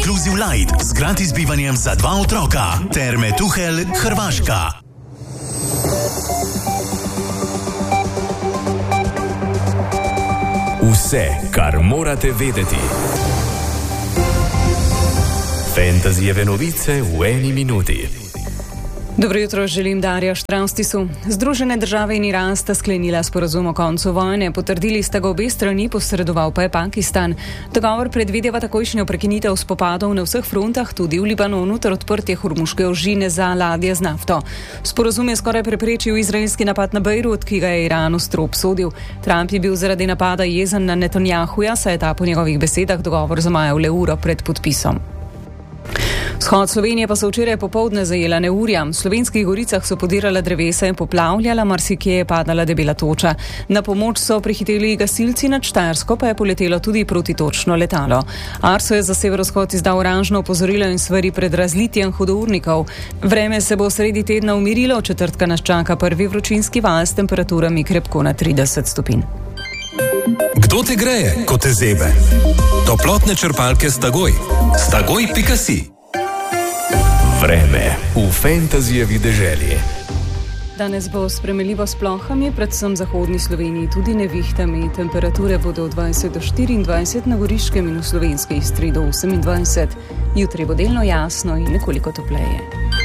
Inclusive Light z gratis bivanjem za 2 otroka. Terme Tuhelj, Hrvaška. Vse, kar morate vedeti. Fantasyjeve novice v 1 minuti. Dobro jutro, želim Darja Štravstisu. Združene države in Iran sta sklenila sporazum o koncu vojne, potrdili sta ga obe strani, posredoval pa je Pakistan. Dogovor predvideva takojšnjo prekinitev spopadov na vseh frontah, tudi v Libanonu, ter odprtje Hormuške ožine za ladje z nafto. Sporazum je skoraj preprečil izraelski napad na Bejrut, ki ga je Iran ostro obsodil. Trump je bil zaradi napada jezen na Netanjahuja, saj je ta po njegovih besedah dogovor zamajal le uro pred podpisom. Vzhod Slovenije pa so včeraj popoldne zajela neurja. V Slovenskih goricah so podirala drevesa in poplavljala, marsikje je padala debela toča. Na pomoč so prihiteli gasilci, nad Štajersko pa je poletelo tudi protitočno letalo. Arso je za severovzhod izdal oranžno opozorilo in svari pred razlitjem hudournikov. Vreme se bo sredi tedna umirilo, v četrtka nas čaka prvi vročinski val s temperaturami krepko na 30 stopinj. Kdo te greje, ko te zebe? Toplotne črpalke Stagoj. Stagoj.si. Vreme v fantasyjevi deželi. Danes bo spremenljivo s plohami, predvsem v zahodni Sloveniji tudi nevihtami. Temperature bodo od 20 do 24 na Goriškem in v slovenski Istri do 28. Jutri bo delno jasno in nekoliko topleje.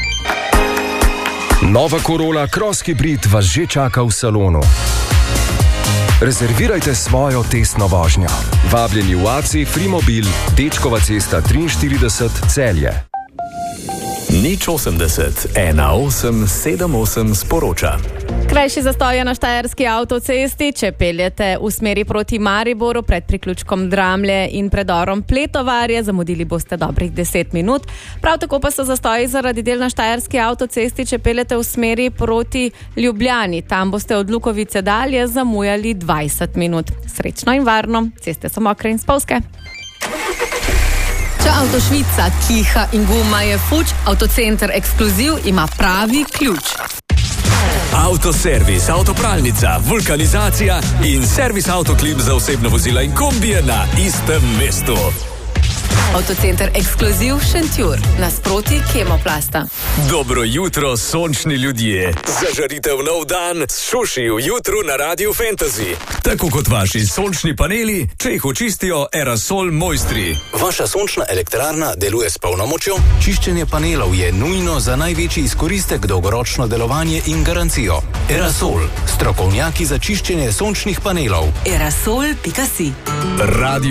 Nova Corolla Cross Hybrid vas že čaka v salonu. Rezervirajte svojo testno vožnjo. Vabljeni v ACI Frimobil, Dečkova cesta 43, Celje. 080 1878 sporoča. Krajši zastoj je na štajerski avtocesti, če peljete v smeri proti Mariboru pred priključkom Dramlje in predorom Pletovarje, zamudili boste dobrih 10 minut. Prav tako pa so zastoji zaradi del na štajerski avtocesti, če peljete v smeri proti Ljubljani. Tam boste od Lukovice dalje zamujali 20 minut. Srečno in varno, ceste so mokre in spolzke. Če avto švica, kiha in guma je fuč, Avtocenter Ekskluziv ima pravi ključ. Avtoservis, avtopralnica, vulkanizacija in servis Avtoklim za osebna vozila in kombije na istem mestu. Avtocenter Ekskluziv Šentjur, nasproti Kemoplasta. Dobro jutro, sončni ljudje. Zažarite v nov dan s Šuši v jutru na Radiu Fantasy. Tako kot vaši sončni paneli, če jih očistijo Aerosol mojstri. Vaša sončna elektrarna deluje s polno močjo? Čiščenje panelov je nujno za največji izkoristek, dolgoročno delovanje in garancijo. Aerosol, strokovnjaki za čiščenje sončnih panelov. Aerosol.si. Radio